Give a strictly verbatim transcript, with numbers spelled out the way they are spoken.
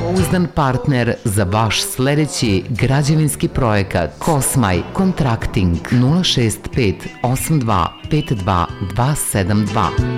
Pouzdan partner za vaš sledeći građevinski projekat. Kosmaj Kontrakting nula šest pet osam dva pet dva dva sedam dva.